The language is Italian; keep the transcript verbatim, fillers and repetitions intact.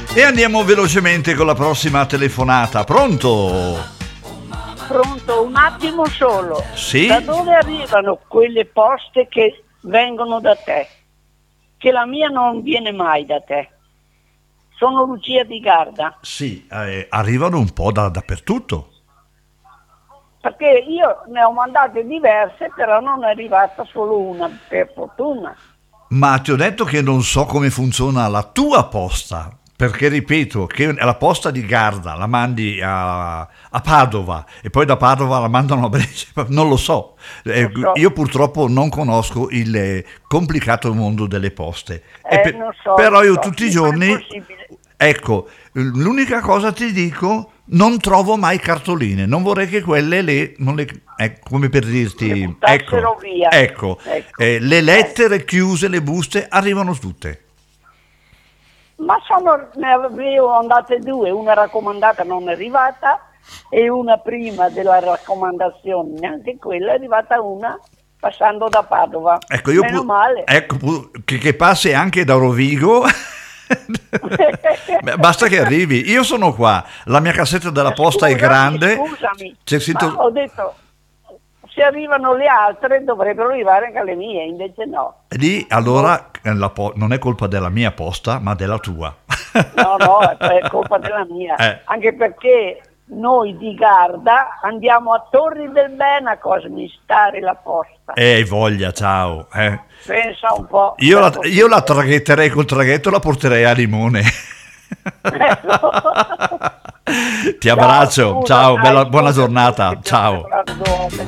E andiamo velocemente con la prossima telefonata. Pronto? Pronto, un attimo solo. Sì? Da dove arrivano quelle poste che vengono da te? Che la mia non viene mai da te. Sono Lucia di Garda. Sì, eh, arrivano un po' da, dappertutto. Perché io ne ho mandate diverse, però non è arrivata solo una, per fortuna. Ma ti ho detto che non so come funziona la tua posta. Perché ripeto che la posta di Garda la mandi a, a Padova e poi da Padova la mandano a Brescia, non lo so. Eh, Lo so. Io purtroppo non conosco il eh, complicato mondo delle poste. Eh, E per- non so, però non io so, tutti i sì, giorni, ma è possibile. ecco, l'unica cosa ti dico, non trovo mai cartoline, non vorrei che quelle le, non le eh, come per dirti, Le buttassero ecco, via. ecco, Ecco. eh, le lettere chiuse, le buste arrivano tutte. Ma sono, ne avevo andate due, una raccomandata non è arrivata e una prima della raccomandazione, neanche quella è arrivata una passando da Padova. Ecco, io Meno pu- male. ecco, pu- che, che passi anche da Rovigo. Beh, basta che arrivi. Io sono qua, la mia cassetta della posta è Scusami, grande. Scusami, C'è scritto- ma ho detto, se arrivano le altre dovrebbero arrivare anche alle mie, invece no. Lì allora eh, la po- non è colpa della mia posta, ma della tua. No, no, è colpa della mia. Eh. Anche perché noi di Garda andiamo a Torri del Bene a smistare la posta. Eh, voglia, ciao. eh. Pensa un po'. Io, la, io la traghetterei col traghetto, la porterei a Limone. Ti abbraccio, Ciao, scusa, ciao, dai, bella- scusa, buona giornata, che ti ho ciao. parlato dopo.